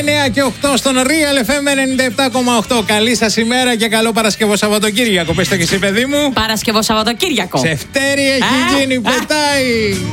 9 και 8 στον Real FM 97,8. Καλή σας ημέρα και καλό Παρασκευό Σαββατοκύριακο. Πες το και εσύ, παιδί μου. Παρασκευό Σαββατοκύριακο. Ξεφτέρι έχει γίνει, πετάει.